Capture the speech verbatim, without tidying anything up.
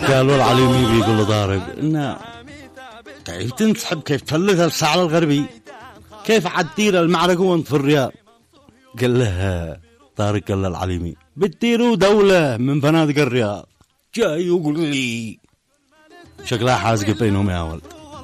قالوا العليمي بيقول لطارق إنه كيف تنسحب، كيف تفلت الساعة الغربي، كيف عدتير المعركة وانت في الرياض. قال له طارق، قال له العليمي بتديروا دولة من فنادق الرياض، جاي يقول لي شكلها حازقة بينهم يا ولد.